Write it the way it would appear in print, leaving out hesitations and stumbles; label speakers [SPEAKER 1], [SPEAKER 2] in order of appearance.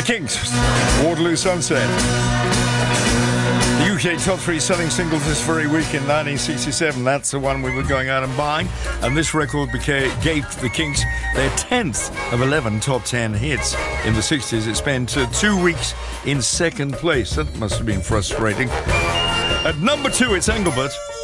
[SPEAKER 1] Kinks, Waterloo Sunset. The UK top 3 selling singles this very week in 1967. That's the one we were going out and buying. And this record gave the Kinks their 10th of 11 top 10 hits in the 60s. It spent 2 weeks in second place. That must have been frustrating. At number 2, it's Engelbert.